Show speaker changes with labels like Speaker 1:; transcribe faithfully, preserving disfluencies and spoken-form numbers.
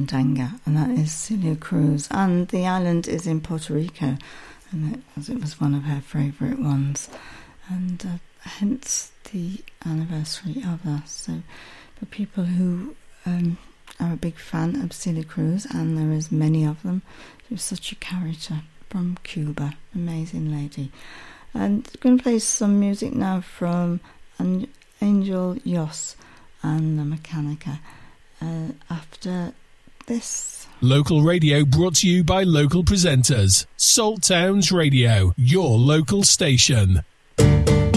Speaker 1: Mandanga, and that is Celia Cruz. And the island is in Puerto Rico, and it was, it was one of her favourite ones, and uh, hence the anniversary of that. So for people who um, are a big fan of Celia Cruz, and there is many of them, she was such a character from Cuba, amazing lady. And I'm going to play some music now from Angel Yoss and the Mechanica uh, after this.
Speaker 2: Local radio brought to you by local presenters. Salt Towns Radio, your local station.